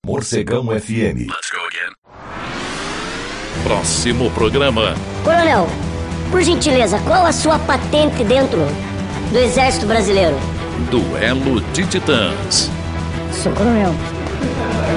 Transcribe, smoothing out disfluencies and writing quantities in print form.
Morcegão FM. Let's go again. Próximo programa. Coronel, por gentileza, qual a sua patente dentro do Exército Brasileiro? Duelo de Titãs. Sou coronel.